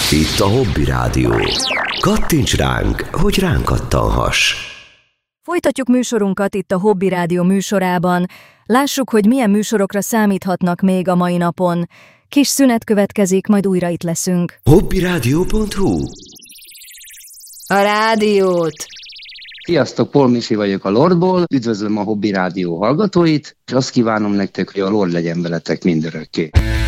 Itt a Hobby Rádió. Kattints ránk, hogy ránk kattanhass. Folytatjuk műsorunkat itt a Hobby Rádió műsorában. Lássuk, hogy milyen műsorokra számíthatnak még a mai napon. Kis szünet következik, majd újra itt leszünk. hobbyradio.hu A rádiót! Sziasztok, Paul Misi vagyok a Lordból, üdvözlöm a Hobby Rádió hallgatóit, és azt kívánom nektek, hogy a Lord legyen veletek mindörökké.